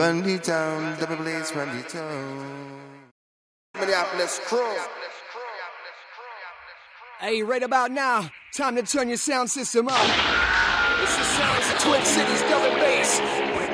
Run the town, double blaze, run the town. Minneapolis crew. Hey, right about now, time to turn your sound system up. It's the sounds of Twin Cities, double bass.